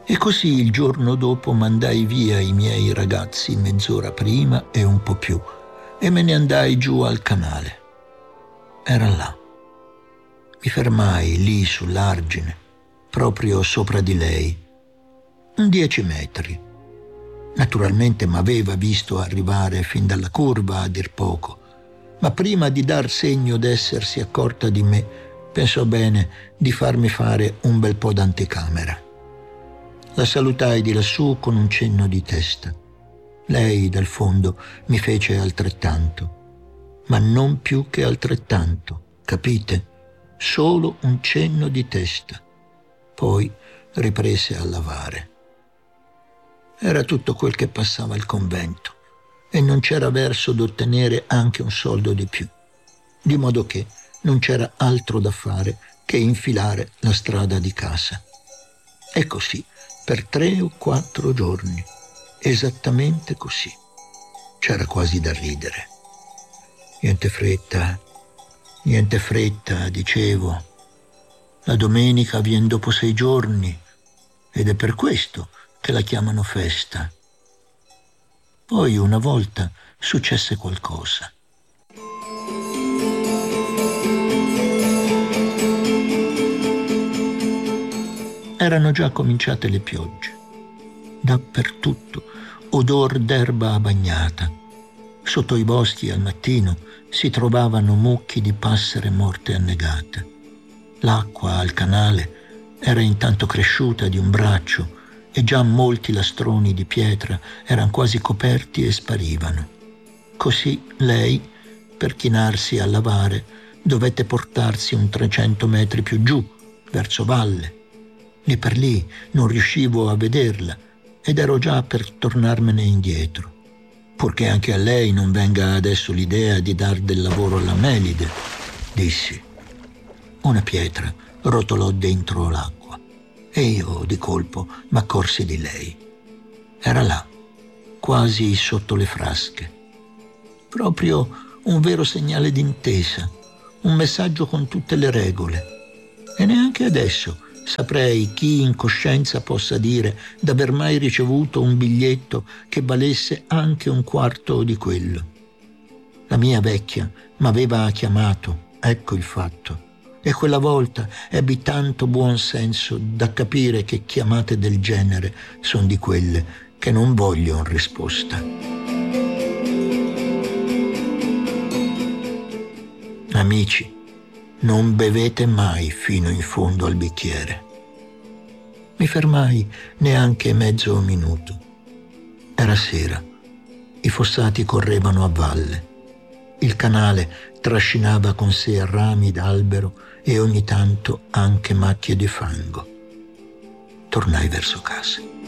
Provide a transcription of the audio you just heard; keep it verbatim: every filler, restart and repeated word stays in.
E così il giorno dopo mandai via i miei ragazzi mezz'ora prima e un po' più e me ne andai giù al canale. Era là. Mi fermai lì sull'argine, proprio sopra di lei, un dieci metri. Naturalmente m'aveva visto arrivare fin dalla curva, a dir poco, ma prima di dar segno d'essersi accorta di me, pensò bene di farmi fare un bel po' d'anticamera. La salutai di lassù con un cenno di testa. Lei, dal fondo, mi fece altrettanto, ma non più che altrettanto, capite? Solo un cenno di testa. Poi riprese a lavare. Era tutto quel che passava al convento e non c'era verso d'ottenere anche un soldo di più, di modo che non c'era altro da fare che infilare la strada di casa. E così, per tre o quattro giorni, esattamente così. C'era quasi da ridere. Niente fretta, niente fretta, dicevo. La domenica vien dopo sei giorni ed è per questo che la chiamano festa. Poi una volta successe qualcosa. Erano già cominciate le piogge. Dappertutto odor d'erba bagnata. Sotto i boschi al mattino si trovavano mucchi di passere morte annegate. L'acqua al canale era intanto cresciuta di un braccio e già molti lastroni di pietra erano quasi coperti e sparivano. Così lei, per chinarsi a lavare, dovette portarsi un trecento metri più giù, verso valle. Lì per lì non riuscivo a vederla ed ero già per tornarmene indietro, purché anche a lei non venga adesso l'idea di dar del lavoro alla Melide, dissi. Una pietra rotolò dentro l'acqua e io di colpo m'accorsi di lei. Era là, quasi sotto le frasche. Proprio un vero segnale d'intesa, un messaggio con tutte le regole. E neanche adesso saprei chi in coscienza possa dire d'aver mai ricevuto un biglietto che valesse anche un quarto di quello. La mia vecchia m'aveva chiamato, ecco il fatto. E quella volta ebbi tanto buon senso da capire che chiamate del genere son di quelle che non vogliono risposta. Amici, non bevete mai fino in fondo al bicchiere. Mi fermai neanche mezzo minuto. Era sera. I fossati correvano a valle. Il canale trascinava con sé rami d'albero e ogni tanto anche macchie di fango. Tornai verso casa.